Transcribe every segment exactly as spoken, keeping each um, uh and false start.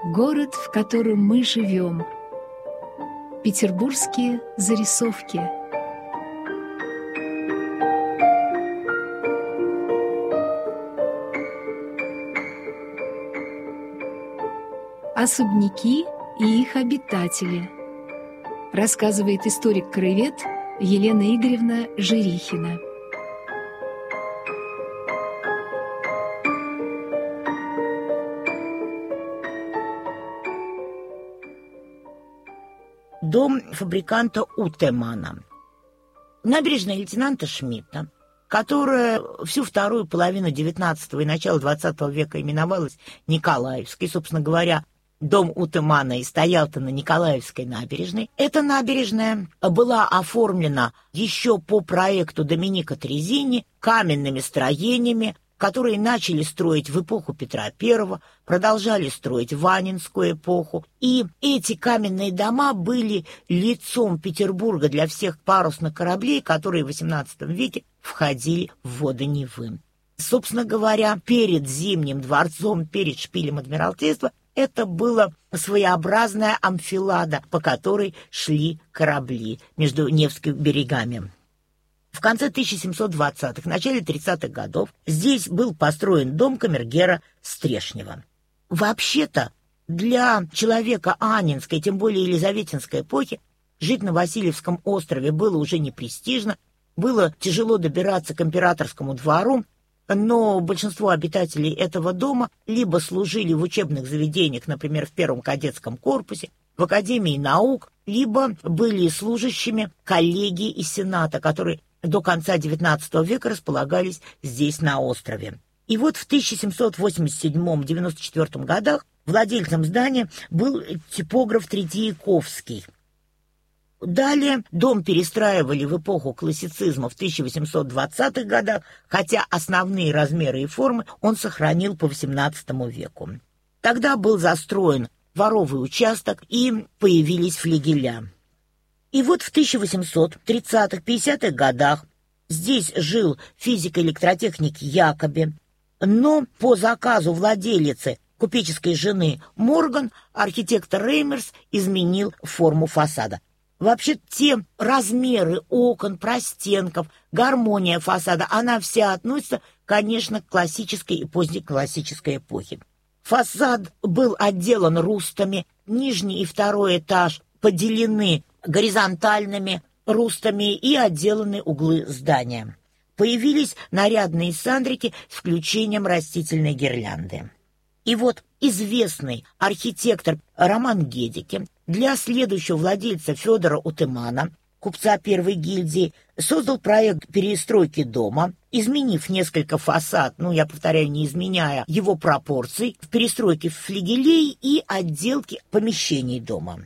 Город, в котором мы живем. Петербургские зарисовки. Особняки и их обитатели. Рассказывает историк-краевед Елена Игоревна Жирихина. Дом фабриканта Утемана. Набережная лейтенанта Шмидта, которая всю вторую половину девятнадцатого и начало двадцатого века именовалась Николаевской, собственно говоря, дом Утемана и стоял-то на Николаевской набережной. Эта набережная была оформлена еще по проекту Доминика Трезини каменными строениями, которые начали строить в эпоху Петра Первого, продолжали строить в Аннинскую эпоху. И эти каменные дома были лицом Петербурга для всех парусных кораблей, которые в восемнадцатом веке входили в воды Невы. Собственно говоря, перед Зимним дворцом, перед шпилем Адмиралтейства, это была своеобразная амфилада, по которой шли корабли между Невскими берегами. В конце тысяча семьсот двадцатых, начале тридцатых годов здесь был построен дом камергера Стрешнева. Вообще-то, для человека Аннинской, тем более Елизаветинской эпохи, жить на Васильевском острове было уже не престижно, было тяжело добираться к императорскому двору, но большинство обитателей этого дома либо служили в учебных заведениях, например, в первом кадетском корпусе, в Академии наук, либо были служащими коллегии и сената, которые до конца девятнадцатого века располагались здесь, на острове. И вот в тысяча семьсот восемьдесят седьмом — девяносто четвёртом годах владельцем здания был типограф Третьяковский. Далее дом перестраивали в эпоху классицизма в тысяча восемьсот двадцатых годах, хотя основные размеры и формы он сохранил по восемнадцатому веку. Тогда был застроен дворовый участок и появились флигеля. И вот в тысяча восемьсот тридцатых — пятидесятых годах здесь жил физик-электротехник Якоби, но по заказу владелицы, купеческой жены Морган, архитектор Реймерс изменил форму фасада. Вообще те размеры окон, простенков, гармония фасада, она вся относится, конечно, к классической и позднеклассической эпохе. Фасад был отделан рустами, нижний и второй этаж поделены горизонтальными рустами и отделаны углы здания. Появились нарядные сандрики с включением растительной гирлянды. И вот известный архитектор Роман Гедеке для следующего владельца Федора Утемана, купца первой гильдии, создал проект перестройки дома, изменив несколько фасад, ну, я повторяю, не изменяя его пропорций, в перестройке флигелей и отделке помещений дома.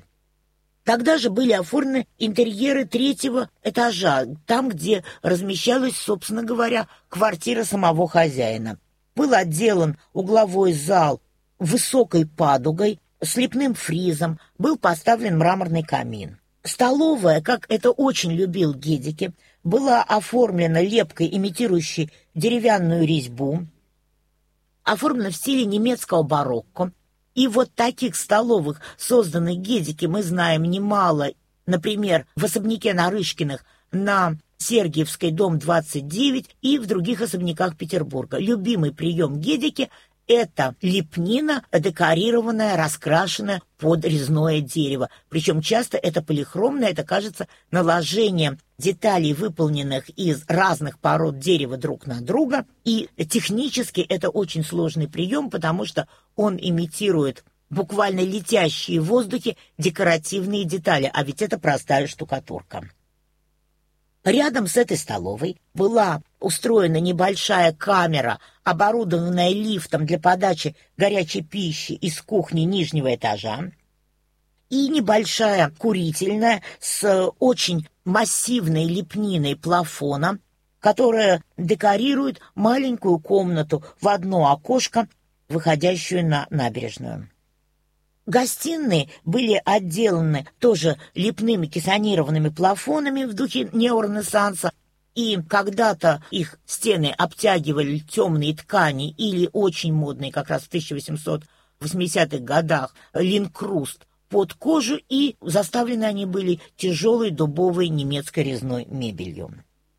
Тогда же были оформлены интерьеры третьего этажа, там, где размещалась, собственно говоря, квартира самого хозяина. Был отделан угловой зал высокой падугой, с лепным фризом, был поставлен мраморный камин. Столовая, как это очень любил Гедеке, была оформлена лепкой, имитирующей деревянную резьбу, оформлена в стиле немецкого барокко. И вот таких столовых, созданных Гедеке, мы знаем немало. Например, в особняке Нарышкиных на Сергиевской, дом двадцать девять, и в других особняках Петербурга. Любимый прием Гедеке — это лепнина, декорированная, раскрашенная под резное дерево. Причем часто это полихромное, это, кажется, наложение деталей, выполненных из разных пород дерева друг на друга. И технически это очень сложный прием, потому что он имитирует буквально летящие в воздухе декоративные детали, а ведь это простая штукатурка. Рядом с этой столовой была устроена небольшая камера, оборудованная лифтом для подачи горячей пищи из кухни нижнего этажа, и небольшая курительная с очень массивной лепниной плафона, которая декорирует маленькую комнату в одно окошко, выходящую на набережную. Гостиные были отделаны тоже лепными кессонированными плафонами в духе неоренессанса, и когда-то их стены обтягивали темные ткани или очень модные, как раз в тысяча восемьсот в восьмидесятых годах линкруст под кожу, и заставлены они были тяжелой дубовой немецкой резной мебелью.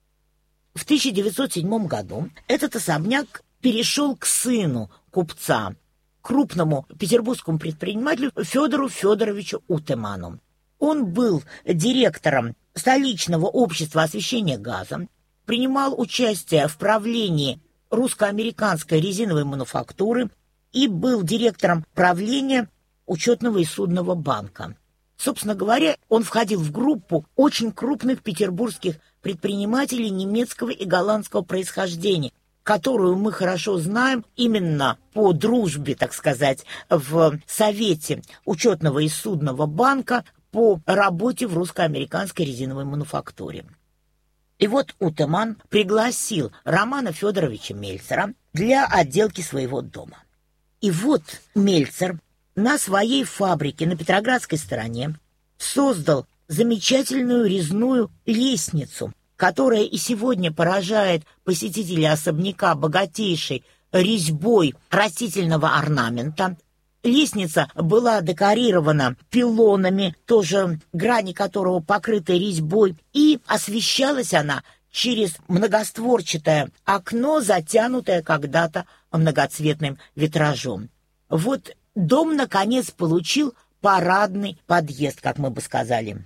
В тысяча девятьсот седьмом году этот особняк перешел к сыну купца, крупному петербургскому предпринимателю Федору Федоровичу Утеману. Он был директором столичного общества освещения газом, принимал участие в правлении русско-американской резиновой мануфактуры и был директором правления учетного и судного банка. Собственно говоря, он входил в группу очень крупных петербургских предпринимателей немецкого и голландского происхождения, которую мы хорошо знаем именно по дружбе, так сказать, в Совете учетного и судного банка по работе в русско-американской резиновой мануфактуре. И вот Утеман пригласил Романа Федоровича Мельцера для отделки своего дома. И вот Мельцер на своей фабрике на Петроградской стороне создал замечательную резную лестницу, которая и сегодня поражает посетителей особняка богатейшей резьбой растительного орнамента. Лестница была декорирована пилонами, тоже грани которого покрыты резьбой, и освещалась она через многостворчатое окно, затянутое когда-то многоцветным витражом. Вот дом, наконец, получил парадный подъезд, как мы бы сказали.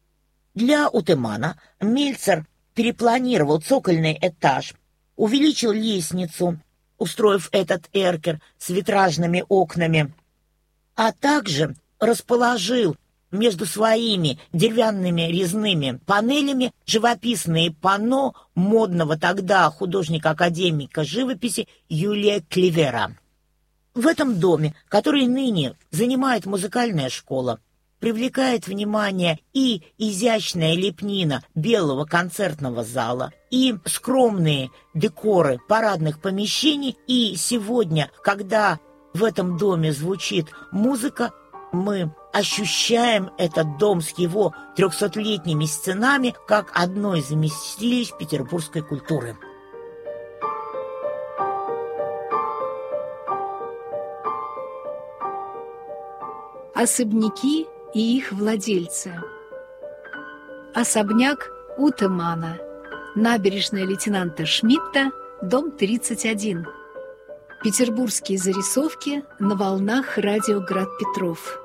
Для Утемана Мельцер перепланировал цокольный этаж, увеличил лестницу, устроив этот эркер с витражными окнами, а также расположил между своими деревянными резными панелями живописные панно модного тогда художника-академика живописи Юлия Клевера. В этом доме, который ныне занимает музыкальная школа, привлекает внимание и изящная лепнина белого концертного зала, и скромные декоры парадных помещений. И сегодня, когда в этом доме звучит музыка, мы ощущаем этот дом с его трехсотлетними стенами как одно из вместилищ петербургской культуры. Особняки и их владельцы. Особняк Утемана. Набережная лейтенанта Шмидта, дом тридцать один. Петербургские зарисовки на волнах радио «Град Петров».